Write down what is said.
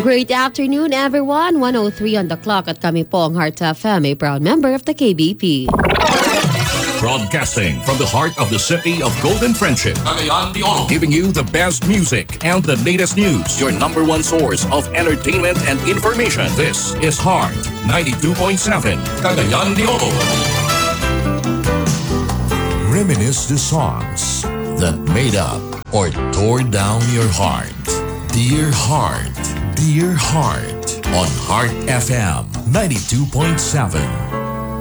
Great afternoon, everyone. 1:03 on the clock at kami po ang Heart FM, a proud member of the KBP. Broadcasting from the heart of the city of Golden Friendship, Cagayan de Oro, giving you the best music and the latest news. Your number one source of entertainment and information. This is Heart 92.7, Cagayan de Oro. Reminisce the songs that made up or tore down your heart. Dear Heart, Dear Heart on Heart FM 92.7.